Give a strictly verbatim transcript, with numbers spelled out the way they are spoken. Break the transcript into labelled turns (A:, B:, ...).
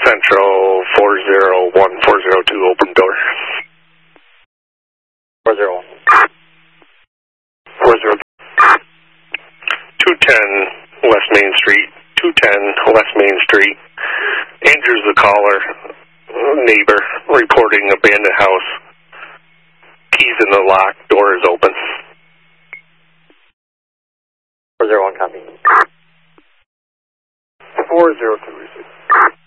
A: Central four zero one, four zero two, open door.
B: four zero one.
A: four zero two ten West Main Street, two ten West Main Street. Andrew's the caller, neighbor, reporting abandoned house. Keys in the lock, door is open.
B: four zero one, copy.
A: four zero two.